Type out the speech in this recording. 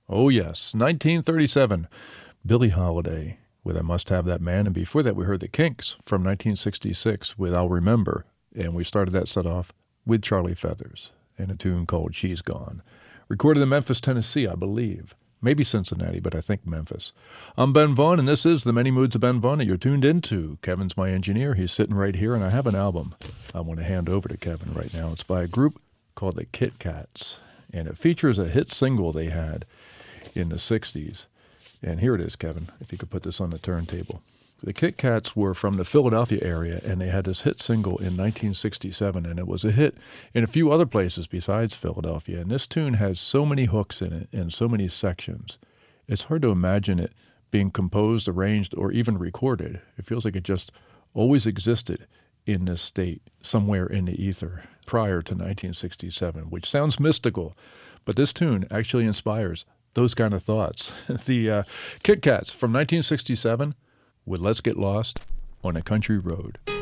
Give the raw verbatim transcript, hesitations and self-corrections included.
Oh, yes, nineteen thirty-seven, Billie Holiday with I Must Have That Man. And before that, we heard the Kinks from nineteen sixty-six with I'll Remember. And we started that set off with Charlie Feathers and a tune called She's Gone. Recorded in Memphis, Tennessee, I believe. Maybe Cincinnati, but I think Memphis. I'm Ben Vaughn, and this is The Many Moods of Ben Vaughn, and you're tuned into. Kevin's my engineer. He's sitting right here, and I have an album I want to hand over to Kevin right now. It's by a group called the Kit Kats, and it features a hit single they had in the sixties. And here it is, Kevin, if you could put this on the turntable. The Kit Kats were from the Philadelphia area, and they had this hit single in nineteen sixty-seven, and it was a hit in a few other places besides Philadelphia. And this tune has so many hooks in it and so many sections. It's hard to imagine it being composed, arranged, or even recorded. It feels like it just always existed in this state, somewhere in the ether, prior to nineteen sixty-seven, which sounds mystical, but this tune actually inspires those kind of thoughts. The uh, Kit Kats from nineteen sixty-seven with Let's Get Lost on a Country Road.